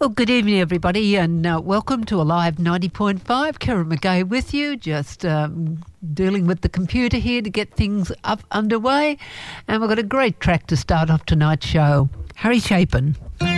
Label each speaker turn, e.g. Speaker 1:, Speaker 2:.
Speaker 1: Well, good evening, everybody, and welcome to Alive 90.5. Karen McGay with you, just dealing with the computer here to get things up underway. And we've got a great track to start off tonight's show. Harry Chapin.